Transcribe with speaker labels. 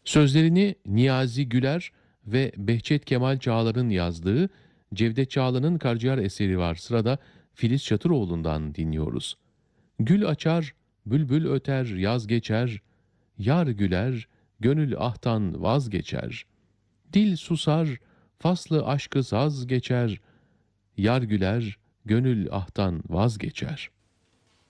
Speaker 1: Sözlerini Niyazi Güler ve Behçet Kemal Çağlar'ın yazdığı Cevdet Çağlar'ın Karciğer eseri var. Sırada Filiz Çatıroğlu'ndan dinliyoruz. Gül açar, bülbül öter, yaz geçer, yar güler, gönül ahtan vazgeçer. Dil susar, faslı aşkı saz geçer, yar güler, gönül ahtan vazgeçer.